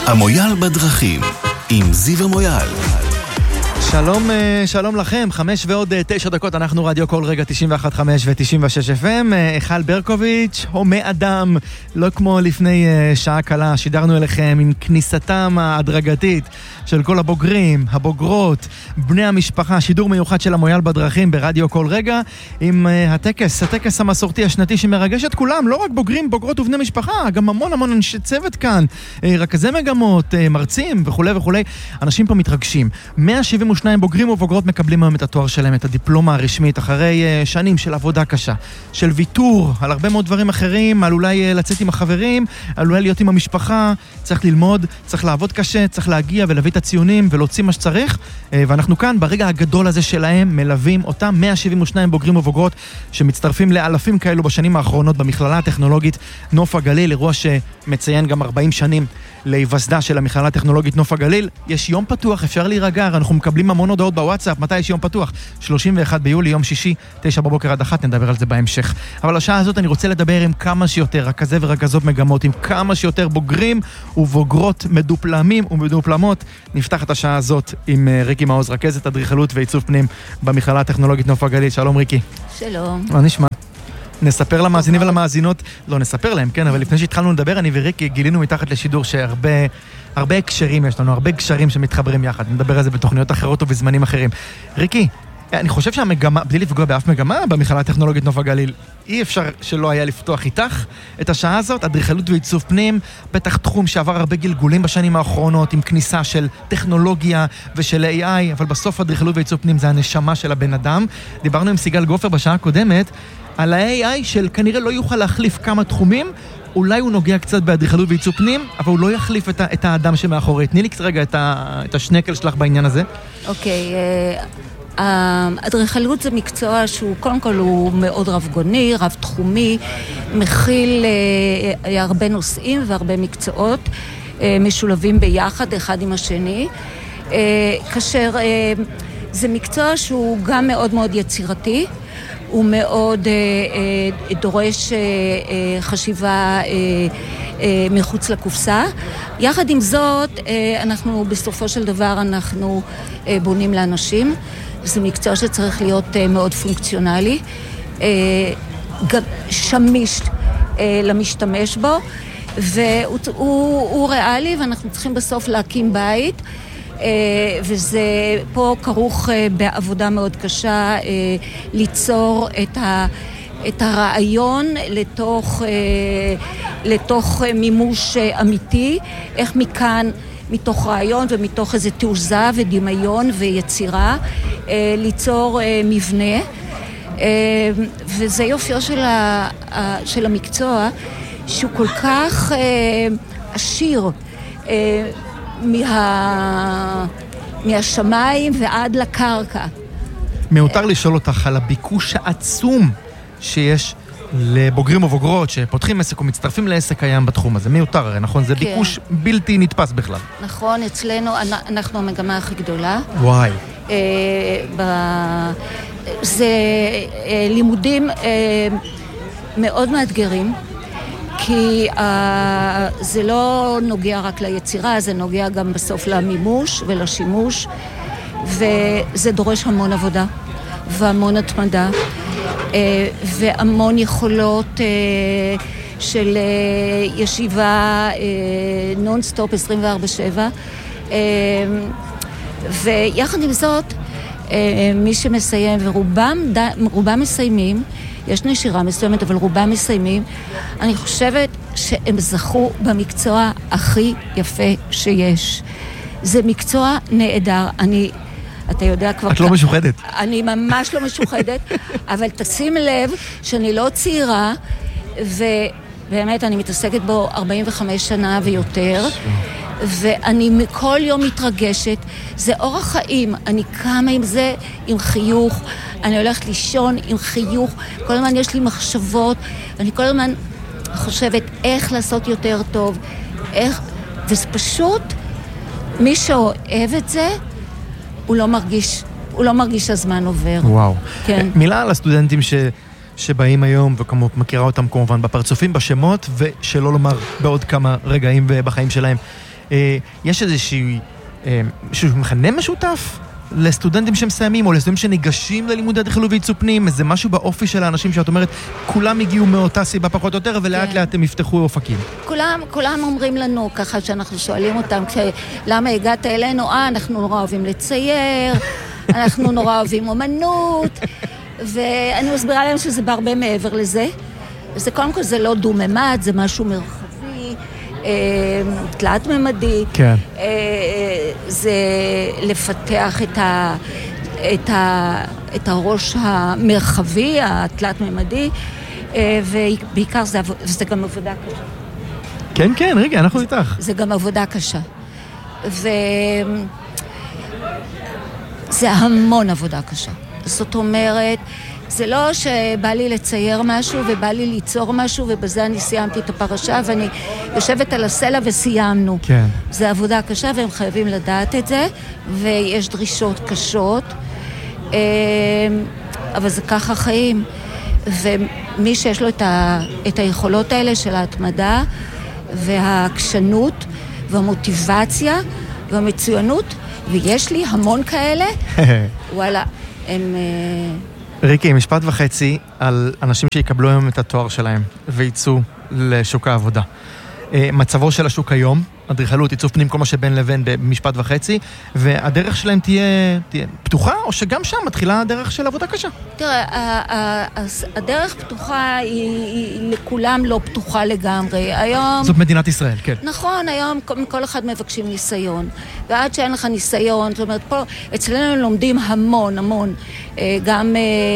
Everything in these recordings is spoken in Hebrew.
המויאל בדרכים, עם זיו המויאל. שלום לכם, 5 ועוד 9 דקות, אנחנו רדיו כל רגע 91.5 ו-96 FM. חל ברקוביץ', הומה אדם, לא כמו לפני שעה קלה, שידרנו אליכם עם כניסתם ההדרגתית של כל הבוגרים, הבוגרות, בני המשפחה, שידור מיוחד של המויאל בדרכים ברדיו כל רגע, עם הטקס המסורתי השנתי שמרגש את כולם, לא רק בוגרים, בוגרות ובני משפחה, גם המון אנשי צוות כאן, רכזי מגמות, מרצים וכו' וכו'. אנשים פה מתרגשים. 172 בוגרים ובוגרות מקבלים היום את התואר שלהם, את הדיפלומה הרשמית, אחרי שנים של עבודה קשה, של ויתור על הרבה מאוד דברים אחרים, על אולי לצאת עם החברים, על אולי להיות עם המשפחה. צריך ללמוד, צריך לעבוד קשה, צריך להגיע ולהביא את הציונים ולהוציא מה שצריך, ואנחנו כאן ברגע הגדול הזה שלהם מלווים אותם 172 בוגרים ובוגרות שמצטרפים לאלפים כאלו בשנים האחרונות במכללה הטכנולוגית נוף הגליל, אירוע שמציין גם 40 שנים להיווסדה של המכללה הטכנולוגית נוף הגליל. יש יום פתוח, אפשר להירגע, אנחנו מקבלים המון הודעות בוואטסאפ, מתי יש יום פתוח? 31 ביולי, יום שישי, 9 בבוקר עד 1, נדבר על זה בהמשך. אבל השעה הזאת אני רוצה לדבר עם כמה שיותר רכזי ורכזות מגמות, עם כמה שיותר בוגרים ובוגרות מדופלמים ומדופלמות. נפתח את השעה הזאת עם ריקי מעוז, רכזת אדריכלות ועיצוב פנים במכללה הטכנולוגית נוף הגליל. שלום ריקי. שלום. מה נשמע? נספר למאזינים ולמאזינות, לא נספר להם, כן, אבל לפני שהתחלנו לדבר, אני וריקי גילינו מתחת לשידור שהרבה הקשרים יש לנו, הרבה קשרים שמתחברים יחד. נדבר על זה בתוכניות אחרות ובזמנים אחרים. ריקי, אני חושב שהמגמה, בלי לפגוע באף מגמה במכללה הטכנולוגית נוף הגליל, אי אפשר שלא היה לפתוח איתך את השעה הזאת, אדריכלות ועיצוב פנים, בטח תחום שעבר הרבה גלגולים בשנים האחרונות, עם כניסה של טכנולוגיה ושל AI, אבל בסוף אדריכלות ועיצוב פנים זה הנשמה של הבן אדם. דיברנו עם סיגל גופר בשעה הקודמת, על ה-AI של כנראה לא יוכל להחליף כמה תחומים, אולי הוא נוגע קצת באדריכלות ועיצוב פנים, אבל הוא לא יחליף את האדם שמאחורי. תני לי רגע את השנקל שלך בעניין הזה. אוקיי, אדריכלות זה מקצוע שהוא קודם כל הוא מאוד רב-גוני, רב-תחומי, מכיל הרבה נושאים והרבה מקצועות, משולבים ביחד אחד עם השני, כאשר זה מקצוע שהוא גם מאוד מאוד יצירתי, הוא מאוד דורש חשיבה מחוץ לקופסה. יחד עם זאת, אנחנו בסופו של דבר אנחנו בונים לאנשים. זה מקצוע שצריך להיות מאוד פונקציונלי, שמיש למשתמש בו, והוא ריאלי, ואנחנו צריכים בסוף להקים בית, וזה פה כרוך בעבודה מאוד קשה ליצור את הרעיון לתוך מימוש אמיתי, איך מכאן מתוך רעיון ומתוך איזה תעוזה ודמיון ויצירה ליצור מבנה, וזה יופיו של המקצוע שהוא כל כך עשיר מהשמיים ועד לקרקע. מיותר לשאול אותך על הביקוש העצום שיש לבוגרים ובוגרות שפותחים עסק או מצטרפים לעסק קיים בתחום הזה. מיותר הרי, נכון? זה ביקוש בלתי נתפס בכלל. נכון, אצלנו אנחנו המגמה הכי גדולה. וואי. זה לימודים מאוד מאתגרים, כי זה לא נוגע רק ליצירה, זה נוגע גם בסוף למימוש ולשימוש, וזה דורש המון עבודה והמון התמדה והמון יכולות של ישיבה נונסטופ 24/7, ויחד עם זאת מי שמסיים, ורובם מסיימים, יש נשירה מסוימת, אבל רובם מסיימים, אני חושבת שהם זכו במקצוע הכי יפה שיש. זה מקצוע נהדר. אתה יודע כבר... את לא משוחדת. אני ממש לא משוחדת, אבל תשים לב שאני לא צעירה, ובאמת אני מתעסקת בו 45 שנה ויותר, ואני כל יום מתרגשת. זה אורח חיים, אני קמה עם זה, עם חיוך, אני הולכת לישון עם חיוך, כל הזמן יש לי מחשבות, אני כל הזמן חושבת איך לעשות יותר טוב, וזה פשוט, מי שאוהב את זה, הוא לא מרגיש שהזמן עובר. וואו. כן. מילה על הסטודנטים שבאים היום, ומכירה אותם כמובן בפרצופים, בשמות, ושלא לומר בעוד כמה רגעים בחיים שלהם. יש איזשהו מכנה משותף לסטודנטים שמסיימים, או לסטודנטים שניגשים ללימודי אדריכלות ועיצוב פנים, איזה משהו באופי של האנשים שאת אומרת, כולם הגיעו מאותה סיבה פחות או יותר, ולאט לאט הם יפתחו אופקים. כולם אומרים לנו, ככה שאנחנו שואלים אותם, למה הגעת אלינו? אנחנו נורא אוהבים לצייר, אנחנו נורא אוהבים אומנות, ואני מסבירה להם שזה בהרבה מעבר לזה. וזה קודם כל, זה לא דו-ממד, זה משהו מרחבי, תלת ממדי. כן. זה לפתח את הראש המרחבי, התלת ממדי, ובעיקר זה גם עבודה קשה. כן, כן, רגע, אנחנו איתך. זה גם עבודה קשה. זה המון עבודה קשה. זאת אומרת, זה לא שבא לי לצייר משהו ובא לי ליצור משהו ובזה אני סיימתי את הפרשה ואני יושבת על הסלע וסיימנו. כן. זה עבודה קשה והם חייבים לדעת את זה, ויש דרישות קשות, אבל זה ככה חיים. ומי שיש לו את היכולות האלה של ההתמדה והעקשנות והמוטיבציה והמצוינות, ויש לי המון כאלה, וואלה, הם... ריקי, משפט וחצי על אנשים שיקבלו היום את התואר שלהם ויצאו לשוק העבודה. מצבו של השוק היום, אדריכלות, עיצוב פנים, כל מה שבין לבין במשפט וחצי, והדרך שלהם תהיה פתוחה, או שגם שם מתחילה הדרך של עבודה קשה? תראה, הדרך פתוחה היא לכולם לא פתוחה לגמרי. היום... זאת מדינת ישראל, כן. נכון, היום כל אחד מבקשים ניסיון. ועד שאין לך ניסיון, זאת אומרת, פה אצלנו לומדים המון, גם...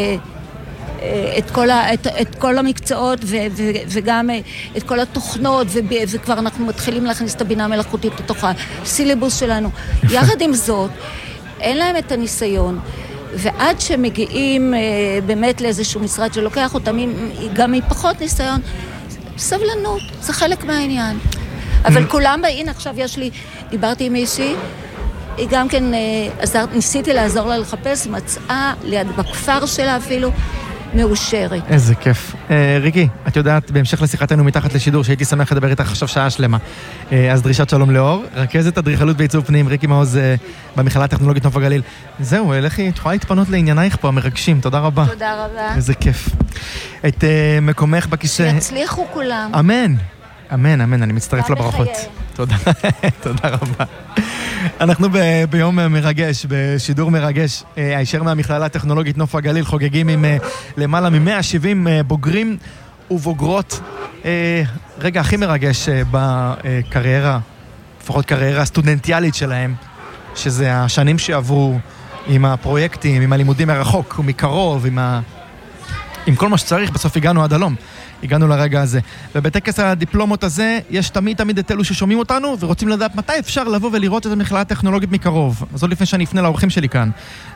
את כל המקצועות וגם את כל התוכנות, וכבר אנחנו מתחילים להכניס את הבינה המלאכותית לתוך הסילבוס שלנו. יחד עם זאת, אין להם את הניסיון, ועד שמגיעים באמת לאיזשהו משרד שלוקח אותם, גם מפחות ניסיון, סבלנות, זה חלק מהעניין. אבל כולם, הנה עכשיו דיברתי עם מישהי, היא גם כן, ניסיתי לעזור לה לחפש, מצאה ליד בכפר שלה אפילו, מאושרת. איזה כיף. ריקי, את יודעת, בהמשך לשיחתנו מתחת לשידור, שהייתי שמח לדבר איתך עכשיו שעה שלמה. אז דרישת שלום לאור, רכזת אדריכלות ועיצוב פנים, ריקי מעוז במכללה הטכנולוגית נוף הגליל. זהו, לכי, את יכולה להתפנות לעניינייך פה, המרגשים, תודה רבה. תודה רבה. איזה כיף. את מקומך בכיסא... שיצליחו כולם. אמן. אמן, אני מצטרף לברכות. תודה, תודה רבה. אנחנו ביום מרגש, בשידור מרגש, הישר מהמכללה הטכנולוגית נוף הגליל, חוגגים עם למעלה מ-170 בוגרים ובוגרות. רגע הכי מרגש בקריירה, לפחות קריירה הסטודנטיאלית שלהם, שזה השנים שעברו עם הפרויקטים, עם הלימודים מרחוק ומקרוב, עם כל מה שצריך, בסוף הגענו עד הלום. הגענו לרגע הזה. ובטקס הדיפלומות הזה, יש תמיד את אלו ששומעים אותנו, ורוצים לדעת מתי אפשר לבוא ולראות את המכללה הטכנולוגית מקרוב. אז עוד לפני שאני אפנה לאורחים שלי כאן.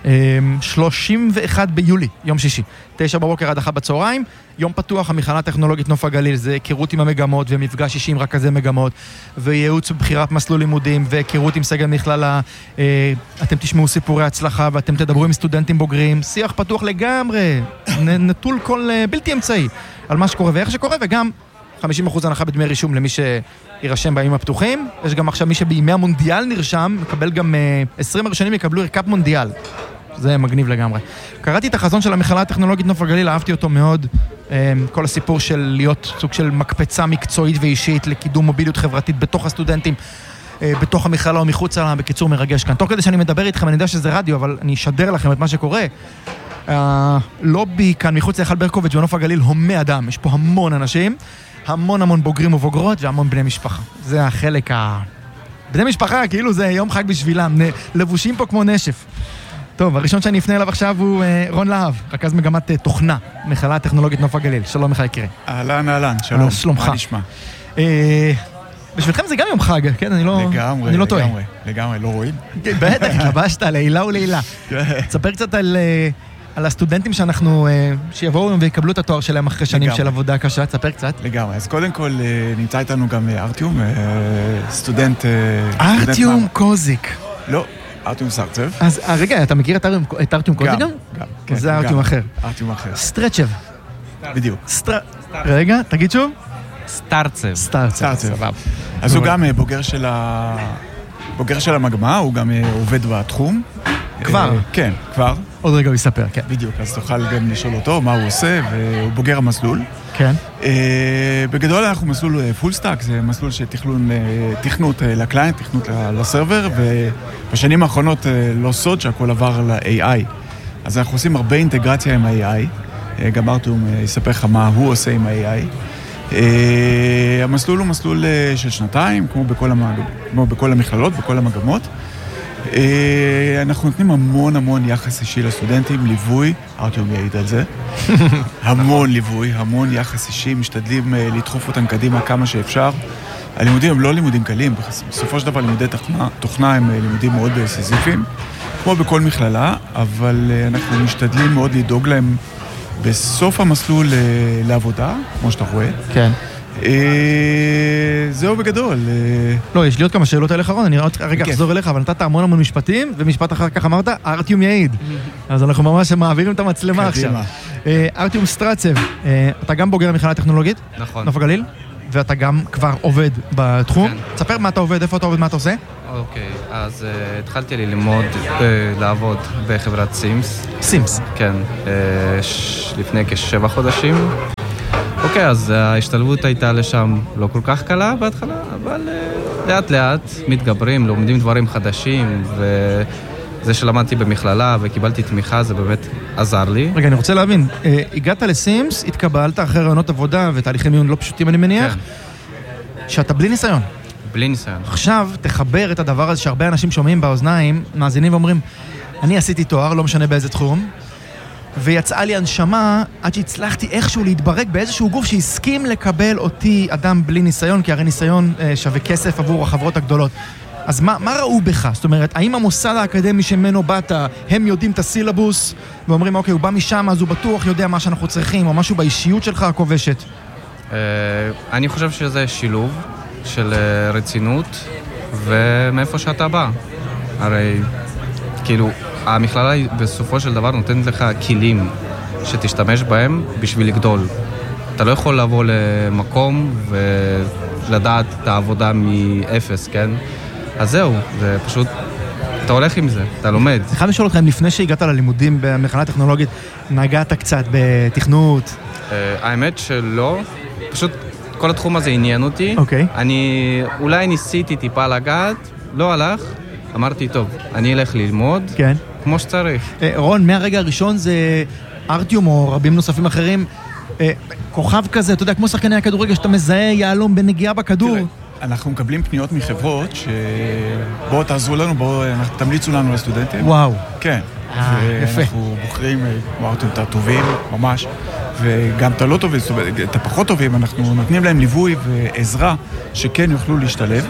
31 ביולי, יום שישי. 9 בבוקר עד 1 בצהריים. יום פתוח, המכללה הטכנולוגית נוף הגליל. זה היכרות עם המגמות, ומפגש אישי עם רכזי מגמות, וייעוץ בבחירת מסלול לימודים, והיכרות עם סגל מכללה. אתם תשמעו סיפורי הצלחה, ואתם תדברו עם סטודנטים בוגרים. שיח פתוח לגמרי, נטול כל בלתי אמצעי. על מה שקורה ואיך שקורה, וגם 50% הנחה בדמי רישום למי שירשם בימים הפתוחים. יש גם עכשיו מי שבימי המונדיאל נרשם, מקבל גם 20 הראשונים יקבלו ערכת מונדיאל. זה מגניב לגמרי. קראתי את החזון של המכללה הטכנולוגית נוף הגליל, אהבתי אותו מאוד. כל הסיפור של להיות סוג של מקפצה מקצועית ואישית לקידום מוביליות חברתית בתוך הסטודנטים, בתוך המכללה או מחוץ לה, בקיצור מרגש כאן. תוך כדי שאני מדבר איתכם, אני יודע שזה רדיו, אבל אני אשדר לכם את מה שקורה. הלובי כאן מחוץ להיכל ברקוביץ' בנוף הגליל הומה אדם, יש פה המון אנשים, המון בוגרים ובוגרות והמון בני משפחה. זה החלק בני משפחה, כאילו זה יום חג בשבילם, לבושים פה כמו נשף. טוב, הראשון שאני אפנה אליו עכשיו הוא רון להב, רכז מגמת תוכנה, מכללה הטכנולוגית נוף הגליל. שלום לך יקירי. אהלן, שלום. שלומך. מה נשמע? בשבילכם זה גם יום חג, כן? אני לא טועה. לגמרי, לא רואים? בטח, התלבשת, לעילה ולעילה. תספר קצת על הסטודנטים שיבואו ויקבלו את התואר שלהם אחרי שנים של עבודה קשה, תספר קצת. לגמרי, אז קודם כל נמצא איתנו גם ארטיום, סטודנט... ארטיום קוזיק. לא, ארטיום סרצב. אז רגע, אתה מכיר את ארטיום קוזיק גם? גם. זה ארטיום אחר. ארטיום אחר. סטרצ'ב. בדיוק. רגע, תגיד שוב. סטארצב. סבבה. אז הוא גם בוגר של המגמה, הוא גם עובד בתחום. כבר? כן, כבר. עוד רגע הוא יספר, כן. בדיוק, אז תוכל גם לשאול אותו מה הוא עושה, והוא בוגר המסלול. כן. בגדול אנחנו מסלול פול סטאק, זה מסלול של תכנות לקליינט, תכנות לסרבר, ובשנים האחרונות לא סוד שהכל עבר ל-AI. אז אנחנו עושים הרבה אינטגרציה עם ה-AI, גם ארתום יספר לך מה הוא עושה עם ה-AI. המסלול הוא מסלול של שנתיים, כמו בכל המכללות, בכל המגמות. אנחנו נותנים המון יחס אישי לסטודנטים, ליווי, ארתום יעיד על זה, המון ליווי, המון יחס אישי, משתדלים לדחוף אותם קדימה כמה שאפשר. הלימודים הם לא לימודים קלים, בסופו של דבר לימודי תוכנה הם לימודים מאוד סיזיפיים, כמו בכל מכללה, אבל אנחנו משתדלים מאוד לדאוג להם בסוף המסלול לעבודה, כמו שאתה רואה. כן. זהו בגדול. לא, יש לי עוד כמה שאלות אליך, רון, אני רגע אחזור אליך, אבל נתת המון משפטים, ומשפט אחר כך אמרת, ארטיום יעיד. אז אנחנו ממש מעבירים את המצלמה עכשיו. ארטיום סטרצב, אתה גם בוגר המכללה הטכנולוגית? נכון. נוף הגליל? ואתה גם כבר עובד בתחום? תספר מה אתה עובד, איפה אתה עובד, מה אתה עושה? אוקיי, אז התחלתי ללמוד, לעבוד בחברת סימס. סימס? כן, לפני כ7 חודשים. אוקיי, אז ההשתלבות הייתה לשם לא כל כך קלה בהתחלה, אבל לאט לאט מתגברים, לומדים דברים חדשים, וזה שלמדתי במכללה וקיבלתי תמיכה, זה באמת עזר לי. רגע, אני רוצה להבין, הגעת לסימס, התקבלת אחרי רעיונות עבודה ותהליכי מיון לא פשוטים, אני מניח, שאתה בלי ניסיון. בלי ניסיון. עכשיו תחבר את הדבר הזה שהרבה אנשים שומעים באוזניים, מאזינים ואומרים, אני עשיתי תואר, לא משנה באיזה תחום, ויצאה לי הנשמה עד שהצלחתי איכשהו להתברג באיזשהו גוף שהסכים לקבל אותי אדם בלי ניסיון, כי הרי ניסיון שווה כסף עבור החברות הגדולות. אז מה ראו בך? זאת אומרת, האם המוסד האקדמי שממנו באת, הם יודעים את הסילבוס, ואומרים, אוקיי, הוא בא משם, אז הוא בטוח יודע מה שאנחנו צריכים, או משהו באישיות שלך הכובשת? אני חושב שזה שילוב של רצינות, ומאיפה שאתה בא. הרי, כאילו, המכללה בסופו של דבר נותנת לך כלים שתשתמש בהם בשביל לגדול. אתה לא יכול לבוא למקום ולדעת את העבודה מאפס, כן? אז זהו, זה פשוט, אתה הולך עם זה, אתה לומד. אני חייב לשאול אותך, אם לפני שהגעת ללימודים במכללה הטכנולוגית, נגעת קצת בתכנות? האמת שלא, פשוט כל התחום הזה עניין אותי. אוקיי. אני אולי ניסיתי טיפה לגעת, לא הלך, אמרתי, טוב, אני אלך ללמוד. כן. כמו שצריך. רון, מהרגע הראשון זה ארטיום או רבים נוספים אחרים, כוכב כזה, אתה יודע, כמו שחקני הכדורגל, שאתה מזהה יעלום בנגיעה בכדור. תראה, אנחנו מקבלים פניות מחברות שבואו תעזרו לנו, בואו תמליצו לנו לסטודנטים. וואו. כן. יפה. ואנחנו בוחרים, כמו ארטיום, את הטובים, ממש, וגם את הלא טובים, זאת אומרת, את הפחות טובים, אנחנו נותנים להם ליווי ועזרה שכן יוכלו להשתלב.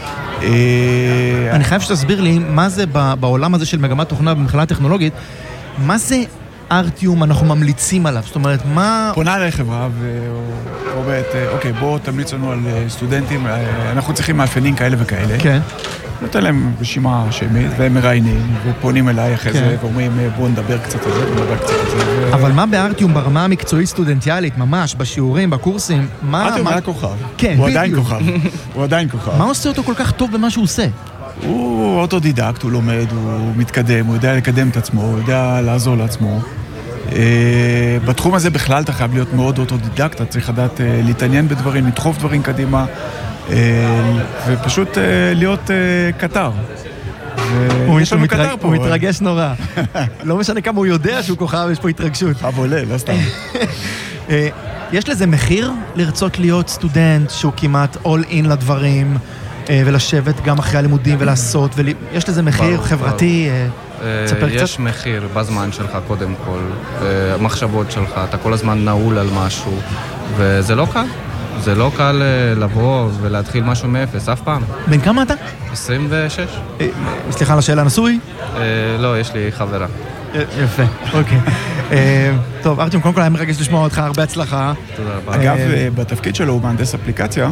אני חייב שתסביר לי מה זה בעולם הזה של מגמת תוכנה במכללה הטכנולוגית, מה זה ארטיום אנחנו ממליצים עליו? זאת אומרת, מה... פונה אליי חברה ואומרת, אוקיי, בואו תמליץ לנו על סטודנטים, אנחנו צריכים מאפיינים כאלה וכאלה. כן. נותן להם רשימה שמית, והם מראיינים, ופונים אליי אחרי זה, ואומרים, בואו נדבר קצת על זה, ונדבר קצת על זה. אבל מה בארטיום ברמה המקצועית סטודנטיאלית, ממש, בשיעורים, בקורסים, מה... ארטיום היה כוכב. כן, הוא עדיין כוכב. הוא עדיין כוכב. מה עושה אותו כל כך טוב במה שהוא עושה? הוא אוטודידקט, הוא לומד, הוא מתקדם, הוא יודע לקדם את עצמו, הוא יודע לעזור לעצמו. בתחום הזה בכלל אתה חייב להיות מאוד אוטודידקט, אתה צריך לדעת להתעניין בדברים, לדחוף דברים קדימה, ופשוט להיות קטר. יש לנו קטר פה. הוא מתרגש נורא. לא משנה כמה הוא יודע שהוא כוכב, יש פה התרגשות. עולה, לא סתם. יש לזה מחיר לרצות להיות סטודנט שהוא כמעט all in לדברים, ולשבת גם אחרי הלימודים ולעשות, יש לזה מחיר חברתי? יש מחיר בזמן שלך קודם כל, המחשבות שלך, אתה כל הזמן נעול על משהו, וזה לא קל. זה לא קל לבוא ולהתחיל משהו מאפס, אף פעם. בן כמה אתה? 26. סליחה על השאלה, נשוי? לא, יש לי חברה. יפה, אוקיי. טוב, ארטיום, קודם כל היה מרגש לשמוע אותך, הרבה הצלחה. תודה רבה. אגב, בתפקיד שלו הוא מהנדס אפליקציה.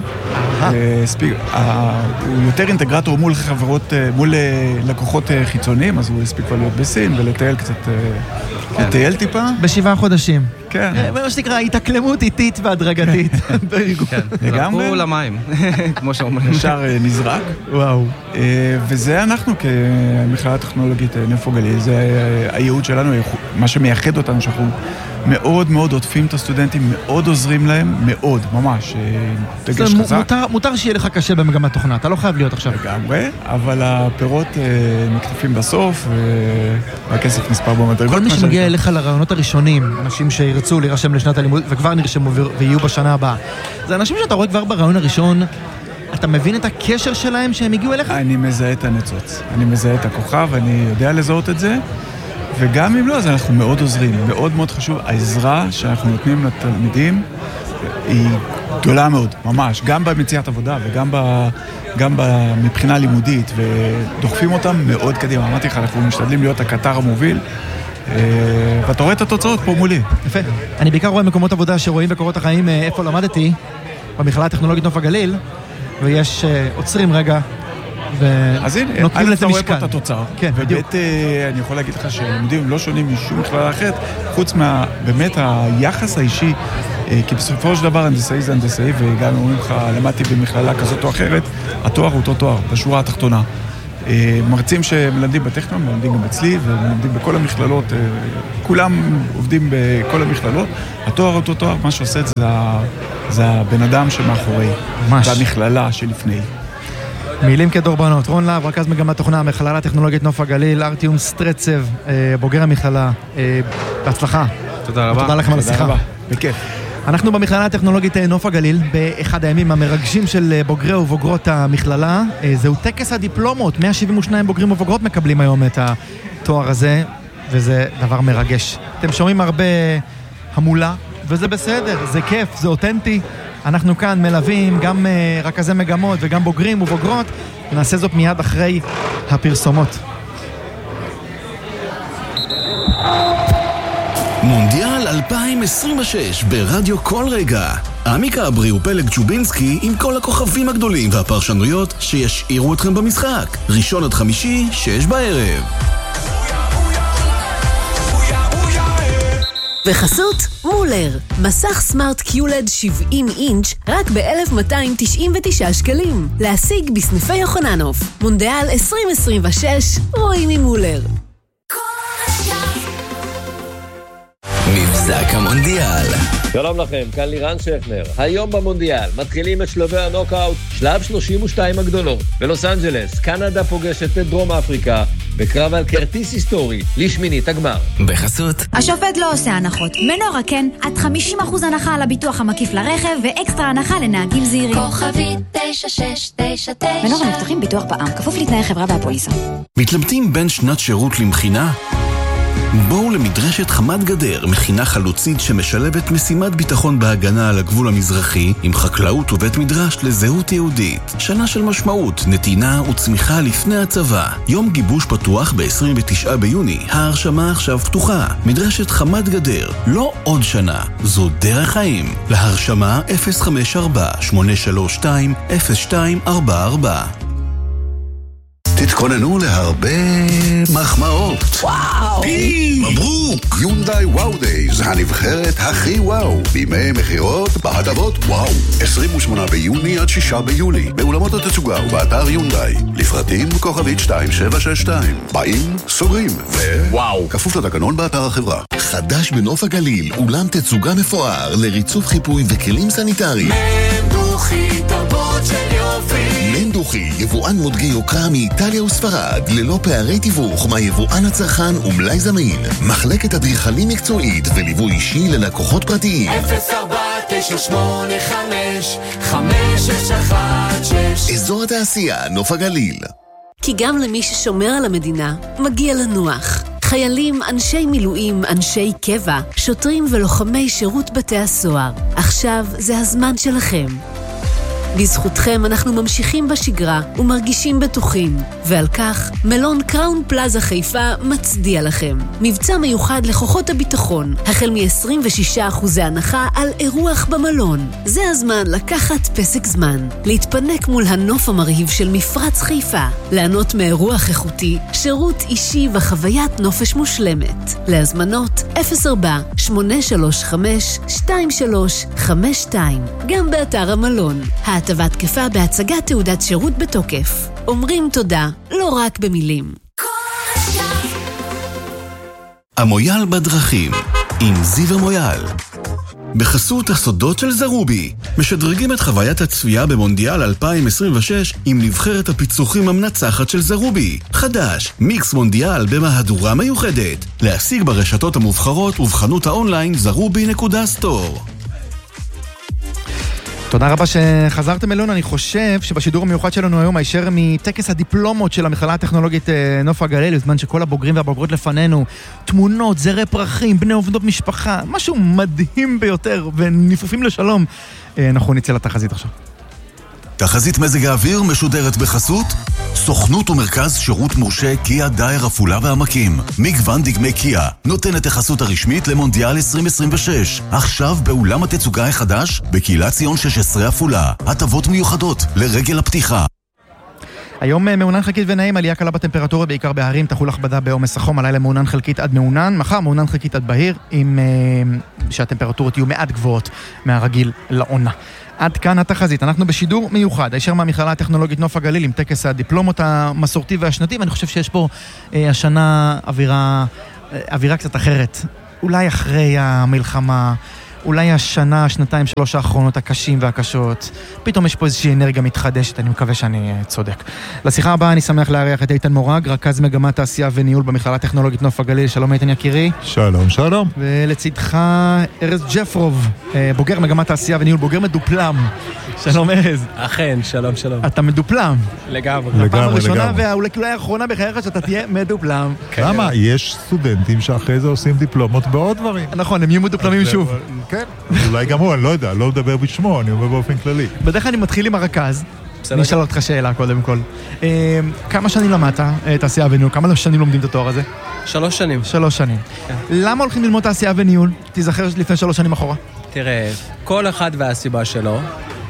הוא יותר אינטגרטור מול חברות, מול לקוחות חיצוניים, אז הוא הספיק כבר להיות בסין ולטייל קצת, לטייל טיפה. ב7 חודשים. כן. מה שנקרא, התאקלמות איטית והדרגתית. כן, זרקו למים, כמו שאומרים. ישר נזרק. וואו. וזה אנחנו כמכללה הטכנולוגית נפו גליל, זה הייעוד שלנו, מה שמייחד אותנו, שאנחנו מאוד מאוד עוטפים את הסטודנטים, מאוד עוזרים להם, מאוד, ממש, דגש חזק. מותר שיהיה לך קשה במגמת תוכנה, אתה לא חייב להיות עכשיו. לגמרי, אבל הפירות נקטפים בסוף, והכסף נספר במדרגות. כל מי שמגיע אליך לרעיונות הראשונים, אנשים שירצו להירשם לשנת הלימוד, וכבר נרשמו ויהיו בשנה הבאה, זה אנשים שאתה רואה כבר ברעיון הראשון, אתה מבין את הקשר שלהם שהם הגיעו אליך? אני מזהה את הניצוץ, אני מזהה את הכוכב, אני יודע לזהות את זה, וגם אם לא, אז אנחנו מאוד עוזרים, מאוד מאוד חשוב. העזרה שאנחנו נותנים לתלמידים היא גדולה מאוד, ממש, גם במציאת עבודה וגם מבחינה לימודית, ודוחפים אותם מאוד קדימה. אמרתי לך, אנחנו משתדלים להיות הקטר המוביל, ואתה רואה את התוצאות פה מולי. יפה. אני בעיקר רואה מקומות עבודה שרואים בקורות החיים איפה למדתי, במכללה הטכנולוגית נוף הגליל, ויש עוצרים רגע, אז הנה, אתה רואה פה את התוצר. כן, בדיוק. אני יכול להגיד לך שהלימודים לא שונים משום מכללה אחרת, חוץ באמת היחס האישי, כי בסופו של דבר הנדסאי זה הנדסאי, וגם אומרים לך, למדתי במכללה כזאת או אחרת, התואר הוא אותו תואר, בשורה התחתונה. מרצים שמלמדים בטכניון, מלמדים גם אצלי, ומלמדים בכל המכללות, כולם עובדים בכל המכללות, התואר הוא אותו תואר, מה שעושה את זה הבן אדם שמאחורי, זה המכללה שלפני. מילים כדורבנות. רון להב, רכז מגמת תוכנה, מכללה הטכנולוגית נוף הגליל, ארטיום סטרצב, בוגר המכללה. בהצלחה. תודה רבה. תודה לכם על השיחה. בכיף. אנחנו במכללה הטכנולוגית נוף הגליל, באחד הימים המרגשים של בוגרי ובוגרות המכללה. זהו טקס הדיפלומות, 172 בוגרים ובוגרות מקבלים היום את התואר הזה, וזה דבר מרגש. אתם שומעים הרבה המולה, וזה בסדר, זה כיף, זה אותנטי. אנחנו כאן מלווים גם רכזי מגמות וגם בוגרים ובוגרות. נעשה זאת מיד אחרי הפרסומות. מונדיאל 2026 ברדיו כל רגע. עמיקה אברי ופלג צ'ובינסקי עם כל הכוכבים הגדולים והפרשנויות שישאירו אתכם במשחק. ראשון עד חמישי, 6 בערב. בחסות מולר, מסך סמארט קיולד 70 אינץ' רק ב-1,299 שקלים. להשיג בסניפי יוחננוף. מונדיאל 2026, רואים עם מולר. מבזק המונדיאל. שלום לכם, כאן לירן שפנר. היום במונדיאל מתחילים את שלבי הנוקאוט, שלב 32 הגדולות. בלוס אנג'לס, קנדה פוגשת את דרום אפריקה, בקרב על כרטיס היסטורי לשמינית הגמר. בחסות השופט לא עושה הנחות. מנורה כן, עד 50% הנחה על הביטוח המקיף לרכב ואקסטרה הנחה לנהגים זהירים. כוכבית 9699. מנורה נפתחים ביטוח בע"מ, כפוף לתנאי חברה והפוליסה. מתלבטים בין שנת שירות למכינה? בואו למדרשת חמת גדר, מכינה חלוצית שמשלבת משימת ביטחון בהגנה על הגבול המזרחי עם חקלאות ובית מדרש לזהות יהודית. שנה של משמעות, נתינה וצמיחה לפני הצבא. יום גיבוש פתוח ב-29 ביוני. ההרשמה עכשיו פתוחה. מדרשת חמת גדר, לא עוד שנה, זו דרך חיים. להרשמה 054-832-0244. תתכוננו להרבה מחמאות. וואו! מברוק! יונדאי וואו דייז, הנבחרת הכי וואו. בימי מחירות בהטבות וואו. 28 ביוני עד 6 ביולי. באולמות התצוגה ובאתר יונדאי. לפרטים כוכבית 2762. באים, סוגרים וואו. כפוף לתקנון באתר החברה. חדש בנוף הגליל, אולם תצוגה מפואר לריצוף חיפוי וכלים סניטריים. מנדוכי, תרבות של יופי. מנדוכי, יבואן מותגי יוקרה מאיטליה וספרד, ללא פערי תיווך מהיבואן הצרכן ומלאי זמין. מחלקת אדריכלים מקצועית וליווי אישי ללקוחות פרטיים. 049855616. אזור התעשייה נוף הגליל. כי גם למי ששומר על המדינה, מגיע לנוח. חיילים, אנשי מילואים, אנשי קבע, שוטרים ולוחמי שירות בתי הסוהר. עכשיו זה הזמן שלכם. בזכותכם אנחנו ממשיכים בשגרה ומרגישים בטוחים, ועל כך מלון קראון פלאזה חיפה מצדיע לכם. מבצע מיוחד לכוחות הביטחון, החל מ-26% הנחה על אירוח במלון. זה הזמן לקחת פסק זמן, להתפנק מול הנוף המרהיב של מפרץ חיפה, לענות מאירוח איכותי, שירות אישי וחוויית נופש מושלמת. להזמנות 04-835-2352, גם באתר המלון. ההטבה תקפה בהצגת תעודת שירות בתוקף. אומרים תודה, לא רק במילים. המויאל בדרכים, עם זיו המויאל. בחסות הסודות של זרובי, משדרגים את חוויית הצפייה במונדיאל 2026 עם נבחרת הפיצוחים המנצחת של זרובי. חדש, מיקס מונדיאל במהדורה מיוחדת. להשיג ברשתות המובחרות ובחנות האונליין זרובי.סטור. תודה רבה שחזרתם אלינו. אני חושב שבשידור המיוחד שלנו היום הישר מטקס הדיפלומות של המכללה הטכנולוגית נוף הגליל, בזמן שכל הבוגרים והבוגרות לפנינו, תמונות, זרי פרחים, בני ובנות משפחה, משהו מדהים ביותר וניפופים לשלום. אנחנו נצא לתחזית עכשיו. תחזית מזג האוויר משודרת בחסות סוכנות ומרכז שירות מורשה קיה דייר עפולה והעמקים. מגוון דגמי קיה נותן את החסות הרשמית למונדיאל 2026. עכשיו באולם התצוגה החדש בקהילת ציון 16 עפולה. הטבות מיוחדות לרגל הפתיחה. היום מעונן חלקית ונעים, עלייה קלה בטמפרטורה בעיקר בהרים, תחול הכבדה בעומס החום, הלילה מעונן חלקית עד מעונן, מחר מעונן חלקית עד בהיר, עם שהטמפרטורות יהיו מעט גבוהות מהרגיל לעונה. עד כאן התחזית. אנחנו בשידור מיוחד, הישר מהמכללה הטכנולוגית נוף הגליל, עם טקס הדיפלומות המסורתי והשנתי, ואני חושב שיש פה השנה אווירה קצת אחרת. אולי אחרי המלחמה, אולי השנה, שנתיים, 3 האחרונות הקשים והקשות. פתאום יש פה איזושהי אנרגיה מתחדשת, אני מקווה שאני צודק. לשיחה הבאה אני שמח לארח את איתן מורג, רכז מגמת תעשייה וניהול במכללה הטכנולוגית נוף הגליל. שלום איתן יקירי. שלום, שלום. ולצידך ארז ג'פרוב, בוגר מגמת תעשייה וניהול, בוגר מדופלם. שלום ארז. אכן, שלום, שלום. אתה מדופלם. לגמרי. הפעם הראשונה ואולי האחרונה בחייך שאתה תהיה מדופלם. למה? יש סטודנטים שאחרי זה עושים דיפלומות בעוד דברים. נכון, הם יהיו מדופלמים שוב. כן, אולי גם הוא, אני לא יודע, לא מדבר בשמו, אני אומר באופן כללי. בדרך כלל אני מתחיל עם הרכז, אני אשאל אותך שאלה קודם כל. כמה שנים למדת תעשייה וניהול? כמה שנים לומדים את התואר הזה? 3 שנים. 3 שנים. למה הולכים ללמוד תעשייה וניהול? תיזכר לפני 3 שנים אחורה. תראה, כל אחד והסיבה שלו.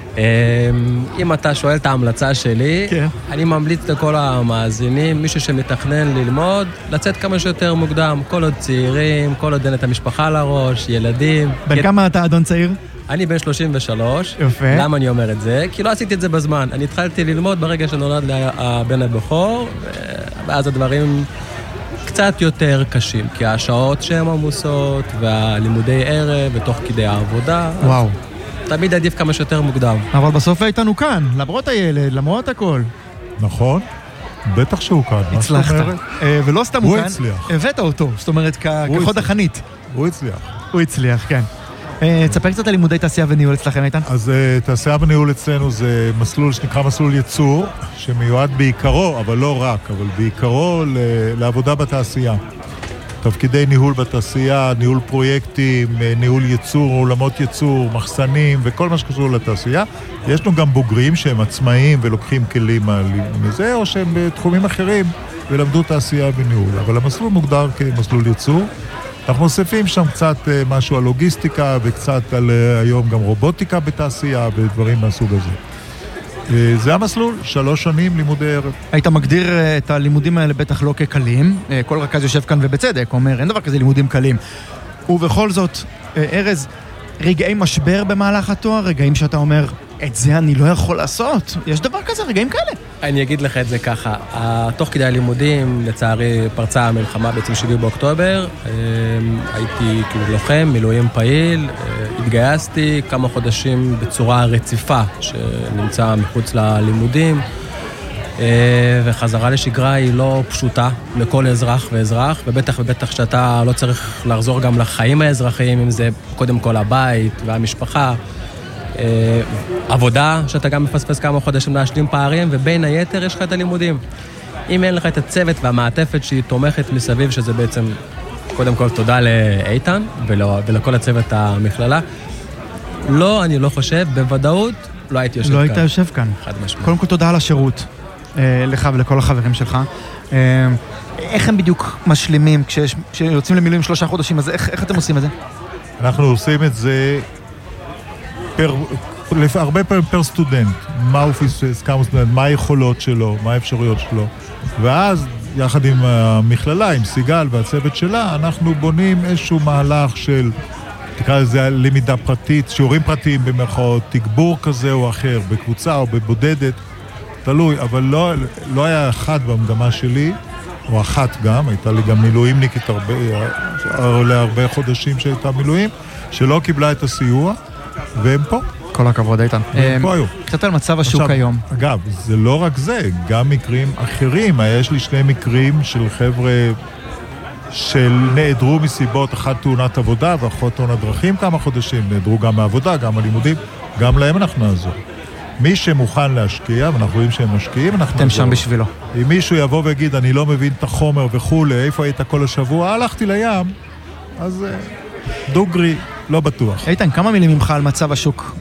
אם אתה שואל את ההמלצה שלי, אני ממליץ לכל המאזינים, מישהו שמתכנן ללמוד, לצאת כמה שיותר מוקדם, כל עוד צעירים, כל עוד אין את המשפחה לראש, ילדים. בן כמה אתה אדון צעיר? אני בן 33. יפה. למה אני אומר את זה? כי לא עשיתי את זה בזמן. אני התחלתי ללמוד ברגע שנולד לי הבן הבכור, ואז הדברים קצת יותר קשים, כי השעות שהן עמוסות, והלימודי ערב, ותוך כדי העבודה. וואו. תמיד עדיף כמה שיותר מוקדם. אבל בסוף הייתנו כאן, למרות הילד, למרות הכל. נכון, בטח שהוא כאן. הצלחת. ולא סתם הוא כאן. הוא הצליח. הבאת אותו, זאת אומרת, כחוד החנית. הוא הצליח. הוא הצליח, כן. תספר קצת על לימודי תעשייה וניהול אצלכם, איתן. אז תעשייה וניהול אצלנו זה מסלול שנקרא מסלול ייצור, שמיועד בעיקרו, אבל לא רק, אבל בעיקרו לעבודה בתעשייה. תפקידי ניהול בתעשייה, ניהול פרויקטים, ניהול ייצור, עולמות ייצור, מחסנים וכל מה שקשור לתעשייה. יש לנו גם בוגרים שהם עצמאיים ולוקחים כלים מזה, או שהם בתחומים אחרים ולמדו תעשייה וניהול. אבל המסלול מוגדר כמסלול ייצור. אנחנו מוסיפים שם קצת משהו על לוגיסטיקה וקצת על היום גם רובוטיקה בתעשייה ודברים מהסוג הזה. זה המסלול, 3 שנים לימודי ערב. היית מגדיר את הלימודים האלה בטח לא כקלים, כל רכז יושב כאן ובצדק, אומר, אין דבר כזה לימודים קלים. ובכל זאת, ארז, רגעי משבר במהלך התואר, רגעים שאתה אומר, את זה אני לא יכול לעשות, יש דבר כזה, רגעים כאלה. אני אגיד לך את זה ככה, תוך כדי הלימודים, לצערי, פרצה המלחמה בעצם 7 באוקטובר, הייתי כאילו לוחם, מילואים פעיל, התגייסתי כמה חודשים בצורה רציפה, שנמצא מחוץ ללימודים, וחזרה לשגרה היא לא פשוטה לכל אזרח ואזרח, ובטח שאתה לא צריך לחזור גם לחיים האזרחיים, אם זה קודם כל הבית והמשפחה, עבודה, שאתה גם מפספס כמה חודשים להשלים פערים, ובין היתר יש לך את הלימודים. אם אין לך את הצוות והמעטפת שהיא תומכת מסביב, שזה בעצם, קודם כל תודה לאיתן ולכל הצוות המכללה, לא, אני לא חושב, בוודאות, לא הייתי יושב כאן. לא היית יושב כאן. חד משמעית. קודם כל תודה על השירות, לך ולכל החברים שלך. איך הם בדיוק משלימים כשיוצאים למילואים 3 חודשים, אז איך אתם עושים את זה? אנחנו עושים את זה הרבה פעמים פר סטודנט. מה הוא פיסס, כמה סטודנט, מה היכולות שלו, מה האפשרויות שלו. ואז, יחד עם המכללה, עם סיגל והצוות שלה, אנחנו בונים איזשהו מהלך של, תקרא לזה למידה פרטית, שיעורים פרטיים במרכאות, תגבור כזה או אחר, בקבוצה או בבודדת, תלוי, אבל לא היה אחד במגמה שלי, או אחת גם, הייתה לי גם מילואימניקית להרבה חודשים שהייתה מילואים, שלא קיבלה את הסיוע, והם פה. כל הכבוד, איתן. והם פה היום. קצת על מצב השוק היום. אגב, זה לא רק זה, גם מקרים אחרים. יש לי 2 מקרים של חבר'ה שנעדרו מסיבות, אחת תאונת עבודה ואחת תאונת דרכים כמה חודשים, נעדרו גם מהעבודה, גם הלימודים, גם להם אנחנו נעזור. מי שמוכן להשקיע, ואנחנו רואים שהם משקיעים, אנחנו אתם שם בשבילו. אם מישהו יבוא ויגיד, אני לא מבין את החומר וכולי, איפה היית כל השבוע, הלכתי לים, אז דוגרי, לא בטוח. איתן, כמה מילים ממך על מצב השוק?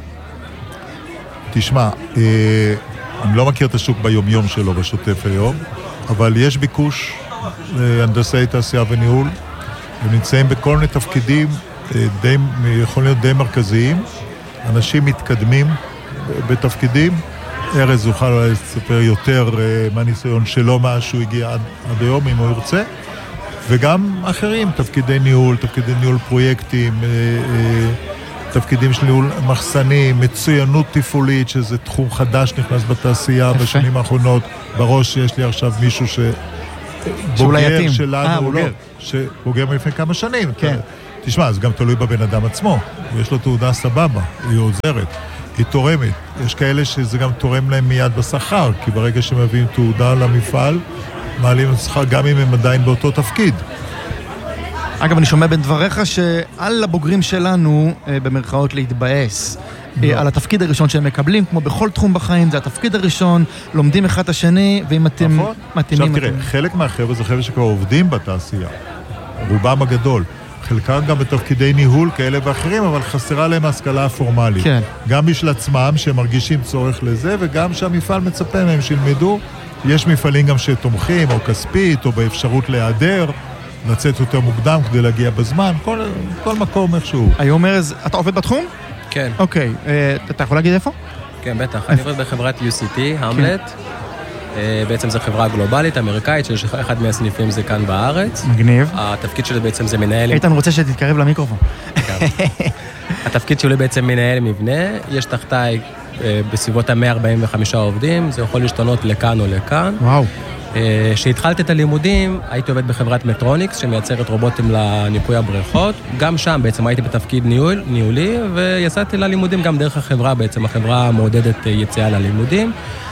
תשמע, אני לא מכיר את השוק ביומיום שלו בשוטף היום, אבל יש ביקוש להנדסי תעשייה וניהול, הם נמצאים בכל מיני תפקידים, יכולים להיות די מרכזיים, אנשים מתקדמים בתפקידים, ארז יוכל לספר יותר מהניסיון שלו, מה שהוא הגיע עד היום, אם הוא ירצה, וגם אחרים, תפקידי ניהול פרויקטים, תפקידים של ניהול מחסנים, מצוינות תפעולית, שזה תחום חדש נכנס בתעשייה בשנים האחרונות. בראש יש לי עכשיו מישהו שבוגר שלנו, שבוגר מלפני כמה שנים. כן. תשמע, זה גם תלוי בבן אדם עצמו. יש לו תעודה סבבה, היא עוזרת, היא תורמת. יש כאלה שזה גם תורם להם מיד בשכר, כי ברגע שמביאים תעודה למפעל, מעלים את השכר גם אם הם עדיין באותו תפקיד. אגב, אני שומע בין דבריך שעל הבוגרים שלנו, במרכאות להתבאס, על התפקיד הראשון שהם מקבלים, כמו בכל תחום בחיים, זה התפקיד הראשון, לומדים אחד את השני, ואם אתם מתאימים... עכשיו תראה, חלק מהחבר'ה זה חבר'ה שכבר עובדים בתעשייה, רובם הגדול, חלקם גם בתפקידי ניהול כאלה ואחרים, אבל חסרה להם ההשכלה הפורמלית. כן. גם בשביל עצמם שמרגישים צורך לזה, וגם שהמפעל מצפה מהם שילמדו. יש מפעלים גם שתומכים, או כספית, או באפשרות להיעדר, לצאת יותר מוקדם כדי להגיע בזמן, כל מקום איכשהו. היום ארז, אתה עובד בתחום? כן. אוקיי, אתה יכול להגיד איפה? כן, בטח. אני עובד בחברת UCT, המלט. בעצם זו חברה גלובלית, אמריקאית, שאחד מהסניפים זה כאן בארץ. מגניב. התפקיד שלי בעצם זה מנהל... איתן רוצה שתתקרב למיקרופון. התפקיד שלי בעצם מנהל מבנה, יש תחתיי בסביבות ה-145 עובדים, זה יכול להשתנות לכאן או לכאן. וואו. כשהתחלתי את הלימודים, הייתי עובד בחברת מטרוניקס, שמייצרת רובוטים לניפוי הבריכות. גם שם בעצם הייתי בתפקיד ניהולי, ויצאתי ללימודים גם דרך החברה, בעצם החברה מעודדת יציאה ללימודים.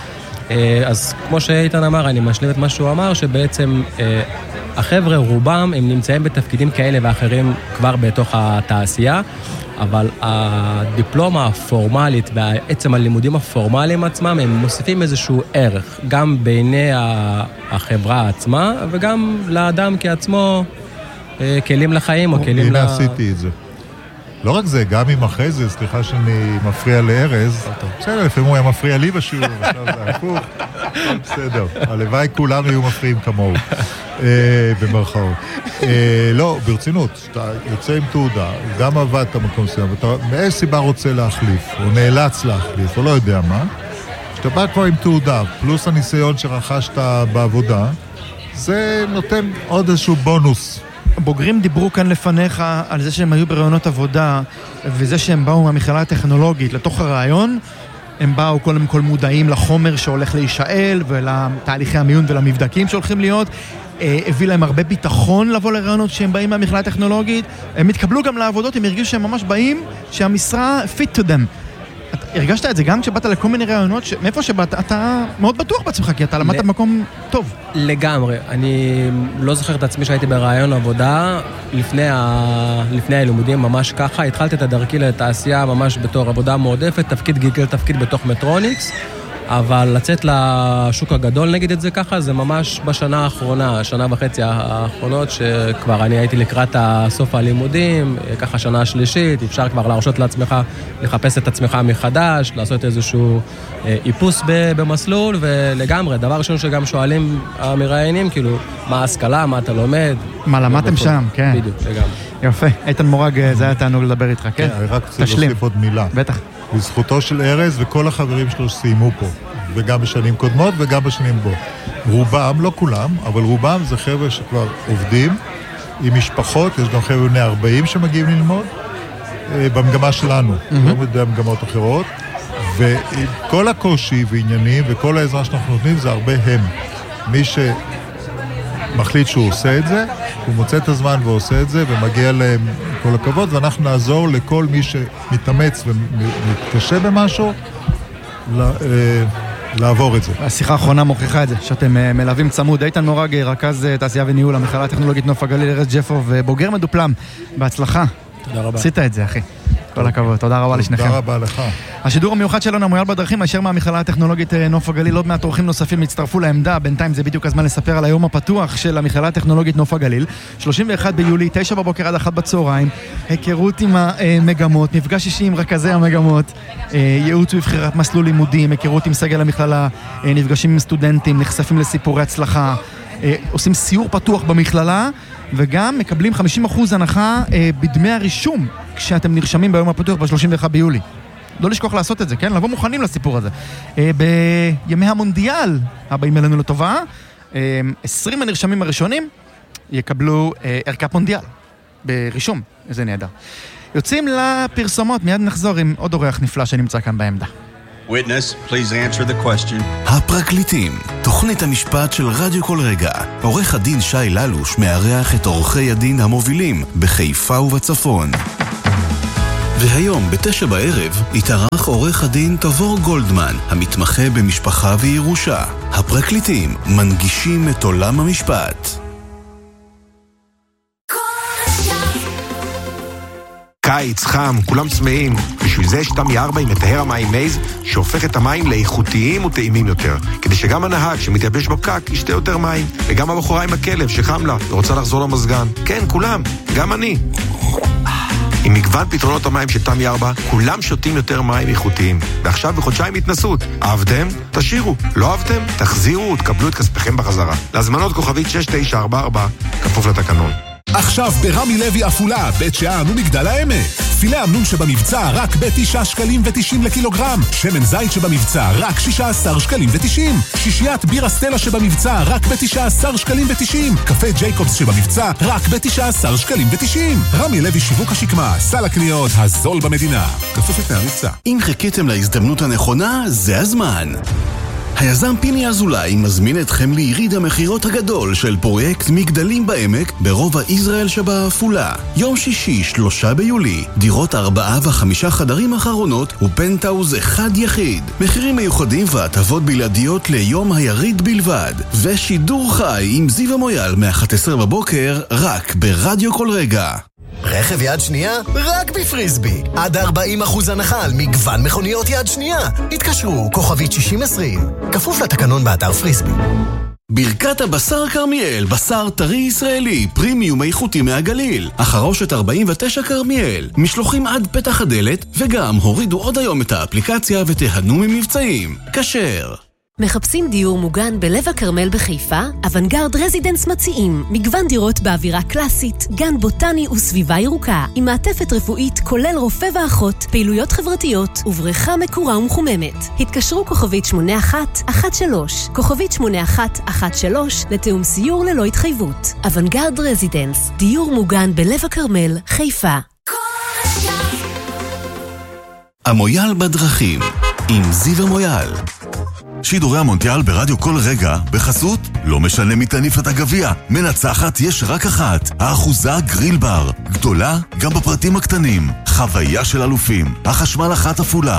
אז כמו שאיתן אמר, אני משלים את מה שהוא אמר, שבעצם החבר'ה רובם הם נמצאים בתפקידים כאלה ואחרים כבר בתוך התעשייה, אבל הדיפלומה הפורמלית בעצם הלימודים הפורמליים עצמם, הם מוסיפים איזשהו ערך, גם בעיני החברה עצמה, וגם לאדם כעצמו כלים לחיים או כלים הנה עשיתי את זה. לא רק זה, גם אם אחרי זה, סליחה שאני מפריע לארז, בסדר, לפעמים הוא היה מפריע לי בשיעור, עכשיו זה הפוך, בסדר, הלוואי כולנו יהיו מפריעים כמוהו, במרכאות. לא, ברצינות, אתה יוצא עם תעודה, גם עבדת במקום מסוים, ואתה מאיזה סיבה רוצה להחליף, או נאלץ להחליף, או לא יודע מה, שאתה בא כבר עם תעודה, פלוס הניסיון שרכשת בעבודה, זה נותן עוד איזשהו בונוס. בוגרים דיברו כאן לפניך על זה שהם היו ברעיונות עבודה, וזה שהם באו מהמכללה הטכנולוגית לתוך הרעיון, הם באו קודם כל מודעים לחומר שהולך להישאל, ולתהליכי המיון ולמבדקים שהולכים להיות, הביא להם הרבה ביטחון לבוא לרעיונות שהם באים מהמכללה הטכנולוגית, הם התקבלו גם לעבודות, הם הרגישו שהם ממש באים, שהמשרה fit to them. הרגשת את זה גם כשבאת לכל מיני רעיונות, מאיפה שבאת, אתה מאוד בטוח בעצמך, כי אתה למדת במקום טוב. לגמרי. אני לא זוכר את עצמי שהייתי ברעיון עבודה, לפני הלימודים ממש ככה, התחלתי את הדרכי לתעשייה ממש בתור עבודה מועדפת, תפקיד גיגל, תפקיד בתוך מטרוניקס, אבל לצאת לשוק הגדול, נגיד את זה ככה, זה ממש בשנה האחרונה, שנה וחצי האחרונות, שכבר אני הייתי לקראת סוף הלימודים, ככה שנה השלישית, אפשר כבר להרשות לעצמך, לחפש את עצמך מחדש, לעשות איזשהו איפוס במסלול, ולגמרי, דבר ראשון שגם שואלים המראיינים, כאילו, מה ההשכלה, מה אתה לומד? מה למדתם שם, כן. בדיוק, לגמרי. יפה, איתן מורג, זה היה תענוג לדבר איתך, כן? אני רק רוצה להוסיף עוד מילה. בטח. לזכותו של ארז וכל החברים שלו שסיימו פה, וגם בשנים קודמות וגם בשנים בו. רובם, לא כולם, אבל רובם זה חבר'ה שכבר עובדים עם משפחות, יש גם חבר'ה בני 40 שמגיעים ללמוד, במגמה שלנו, לא במגמות אחרות, וכל הקושי ועניינים וכל העזרה שאנחנו נותנים זה הרבה הם. מי שמחליט שהוא עושה את זה, הוא מוצא את הזמן ועושה את זה, ומגיע להם כל הכבוד, ואנחנו נעזור לכל מי שמתאמץ ומתקשה במשהו, לעבור את זה. השיחה האחרונה מוכיחה את זה, שאתם מלווים צמוד. איתן מורג, רכז תעשייה וניהול, המכללה הטכנולוגית נוף הגליל, ארז ג'פו, ובוגר מדופלם. בהצלחה. תודה רבה. עשית את זה, אחי. כל הכבוד, תודה רבה לשניכם. תודה רבה לך. השידור המיוחד שלנו מויאל בדרכים, הישר מהמכללה הטכנולוגית נוף הגליל, עוד מעט אורחים נוספים הצטרפו לעמדה, בינתיים זה בדיוק הזמן לספר על היום הפתוח של המכללה הטכנולוגית נוף הגליל, 31 ביולי, 9 בבוקר עד 1 בצהריים, היכרות עם המגמות, מפגש אישי עם רכזי המגמות, ייעוץ ובחירת מסלול לימודים, היכרות עם סגל המכללה, נפגשים עם סטודנטים, נחשפים לסיפורי הצלחה, עושים סיור פתוח במכללה, וגם מקבלים 50% הנחה בדמי הרישום כשאתם נרשמים ביום הפתוח ב-31 ביולי. לא לשכוח לעשות את זה, כן? לבוא מוכנים לסיפור הזה. בימי המונדיאל הבאים אלינו לטובה, 20 הנרשמים הראשונים יקבלו ערכת מונדיאל ברישום. איזה נהדר. יוצאים לפרסומות, מיד נחזור עם עוד אורח נפלא שנמצא כאן בעמדה. Witness, please answer the question. הפרקליטים, תוכנית המשפט של רדיו כל רגע. עורך הדין שי ללוש מארח את עורכי הדין המובילים בחיפה ובצפון. והיום ב9 בערב התארח עורך הדין תבור גולדמן, המתמחה במשפחה וירושה. הפרקליטים מנגישים את עולם המשפט. קיץ, חם, כולם צמאים. בשביל זה יש תמי 4 עם מטהר המים מייז, שהופך את המים לאיכותיים וטעימים יותר. כדי שגם הנהג שמתייבש בפקק ישתה יותר מים. וגם הבחורה עם הכלב שחם לה ורוצה לחזור למזגן. כן, כולם, גם אני. עם מגוון פתרונות המים של תמי 4, כולם שותים יותר מים איכותיים. ועכשיו בחודשיים התנסות. אהבתם? תשאירו. לא אהבתם? תחזירו ותקבלו את כספכם בחזרה. להזמנות כוכבית 6944, כפוף לתקנון. עכשיו ברמי לוי אפולה, בית שאן ומגדל העמק. פילה אמנון שבמבצע רק ב9 שקלים ו90 לקילוגרם. שמן זית שבמבצע רק 16 שקלים ו90. שישיית בירה סטלה שבמבצע רק ב19 שקלים ו90. קפה ג'ייקובס שבמבצע רק ב19 שקלים ו90. רמי לוי שיווק השקמה, סל הקניות הזול במדינה. כפוף לתנאי המבצע. אם חיכיתם להזדמנות הנכונה, זה הזמן. היזם פיני אזולאי מזמין אתכם ליריד המחירות הגדול של פרויקט מגדלים בעמק ברובע ישראל שבאפולה. יום שישי 3 ביולי, דירות 4 ו5 חדרים אחרונות ופנטאוז אחד יחיד. מחירים מיוחדים והטבות בלעדיות ליום היריד בלבד. ושידור חי עם זיו מויאל מ-11 בבוקר רק ברדיו כל רגע. רכב יד שנייה? רק בפריסבי. עד 40% הנחה על מגוון מכוניות יד שנייה. התקשרו, כוכבית 6020. כפוף לתקנון באתר פריסבי. ברכת הבשר כרמיאל, בשר טרי ישראלי, פרימיום איכותי מהגליל. החרושת 49 כרמיאל, משלוחים עד פתח הדלת, וגם הורידו עוד היום את האפליקציה ותיהנו ממבצעים. כשר. מחפשים דיור מוגן בלב הכרמל בחיפה? אוונגרד רזידנס מציעים מגוון דירות באווירה קלאסית, גן בוטני וסביבה ירוקה, עם מעטפת רפואית כולל רופא ואחות, פעילויות חברתיות ובריכה מקורה ומחוממת. התקשרו כוכבית 8113, כוכבית 8113 לתאום סיור ללא התחייבות. אוונגרד רזידנס, דיור מוגן בלב הכרמל, חיפה. המויאל בדרכים עם זיו מויאל. שידורי המונדיאל ברדיו כל רגע, בחסות, לא משנה מי תניף את הגביע. מנצחת יש רק אחת, האחוזה גריל בר. גדולה גם בפרטים הקטנים. חוויה של אלופים. החשמל אחת אפולה,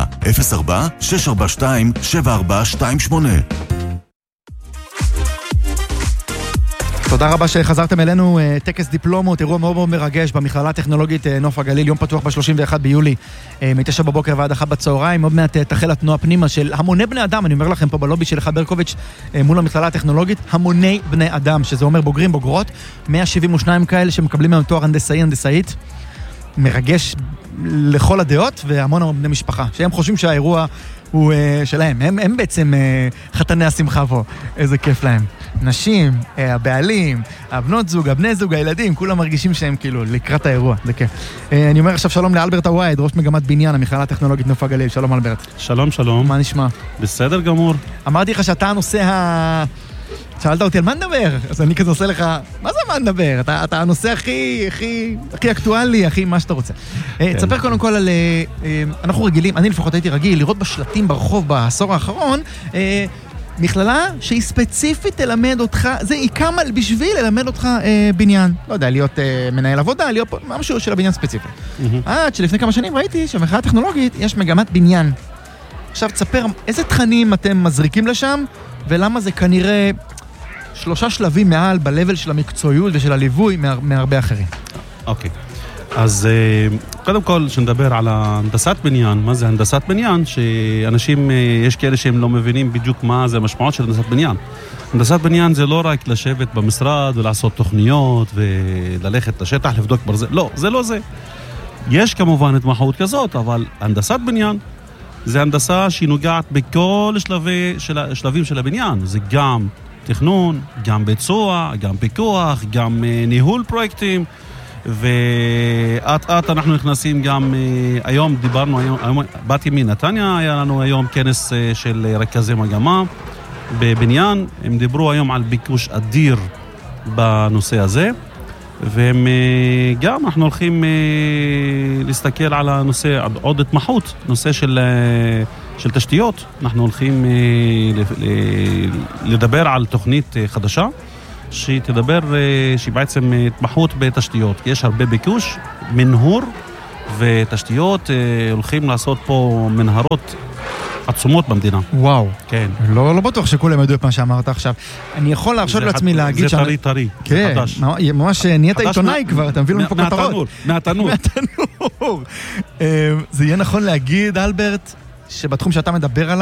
04-642-7428. תודה רבה שחזרתם אלינו, טקס דיפלומות, אירוע מאוד מאוד מרגש במכללה הטכנולוגית נוף הגליל, יום פתוח ב-31 ביולי, מ-9 בבוקר ועד 1 בצהריים, עוד מעט תחל התנועה פנימה של המוני בני אדם, אני אומר לכם פה בלובי של אחד ברקוביץ' מול המכללה הטכנולוגית, המוני בני אדם, שזה אומר בוגרים, בוגרות, 172 כאלה שמקבלים היום תואר הנדסאי, הנדסאית, מרגש לכל הדעות, והמון בני משפחה, שהם חושבים שהאירוע הוא שלהם, הם בעצם חתני השמחה פה, איזה כיף להם. נשים, הבעלים, הבנות זוג, הבני זוג, הילדים, כולם מרגישים שהם כאילו לקראת האירוע, זה כיף. אני אומר עכשיו שלום לאלברט הווייד, ראש מגמת בניין, המכללה הטכנולוגית נוף הגליל, שלום אלברט. שלום, שלום. מה נשמע? בסדר גמור. אמרתי לך שאתה הנושא שאלת אותי על מה נדבר, אז אני כזה עושה לך, מה זה מה נדבר? אתה הנושא הכי אקטואלי, הכי מה שאתה רוצה. תספר קודם כל על, אנחנו רגילים, אני לפחות הייתי רגיל, לראות בשלטים ברחוב בעשור האחרון, מכללה שהיא ספציפית תלמד אותך, היא קמה בשביל ללמד אותך בניין. לא יודע, להיות מנהל עבודה, להיות משהו של הבניין ספציפי. עד שלפני כמה שנים ראיתי שבמכללה הטכנולוגית יש מגמת בניין. עכשיו תספר איזה תכנים אתם מזריקים לשם, ולמה זה כנראה 3 שלבים מעל בלבל של המקצועיות ושל הליווי מהרבה אחרים. אוקיי. אז קודם כל, שנדבר על הנדסת בניין, מה זה הנדסת בניין? שאנשים, יש כאלה שהם לא מבינים בדיוק מה זה המשמעות של הנדסת בניין. הנדסת בניין זה לא רק לשבת במשרד ולעשות תוכניות וללכת לשטח, לבדוק ברזל. לא, זה לא זה. יש כמובן התמחות כזאת, אבל הנדסת בניין זה הנדסה שהיא נוגעת בכל שלבים של הבניין. זה גם תכנון, גם ביצוע, גם פיקוח, גם ניהול פרויקטים, ואת אנחנו נכנסים גם, היום דיברנו, היום באתי מנתניה, היה לנו היום כנס של רכזי מגמה בבניין, הם דיברו היום על ביקוש אדיר בנושא הזה, והם גם, אנחנו הולכים להסתכל על הנושא, עוד התמחות, נושא של תשתיות. אנחנו הולכים לדבר על תוכנית חדשה, שהיא בעצם התמחות בתשתיות. יש הרבה ביקוש, מנהור ותשתיות, הולכים לעשות פה מנהרות עצומות במדינה. וואו. כן. לא בטוח שכולם ידעו את מה שאמרת עכשיו. אני יכול להרשות לעצמי להגיד זה טרי, כן, זה חדש. ממש נהיית עיתונאי כבר, אתה מביא לנו פה כותרות. מהתנור. זה יהיה נכון להגיד, אלברט, שבתחום שאתה מדבר עליו,